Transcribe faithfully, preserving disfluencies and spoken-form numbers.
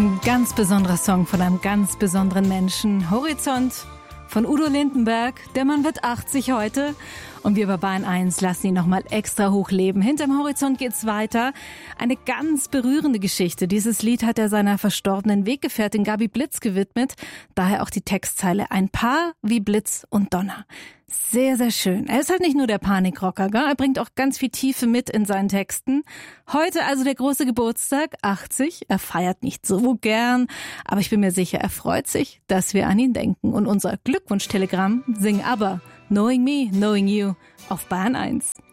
Ein ganz besonderer Song von einem ganz besonderen Menschen. Horizont von Udo Lindenberg. Der Mann wird achtzig heute. Und wir bei Bayern eins lassen ihn nochmal extra hochleben. Hinterm Horizont geht's weiter. Eine ganz berührende Geschichte. Dieses Lied hat er seiner verstorbenen Weggefährtin Gabi Blitz gewidmet. Daher auch die Textzeile: Ein Paar wie Blitz und Donner. Sehr, sehr schön. Er ist halt nicht nur der Panikrocker, gell? Er bringt auch ganz viel Tiefe mit in seinen Texten. Heute also der große Geburtstag, achtzig. Er feiert nicht so gern, aber ich bin mir sicher, er freut sich, dass wir an ihn denken. Und unser Glückwunsch-Telegramm: Sing aber Knowing Me, Knowing You auf Bayern eins.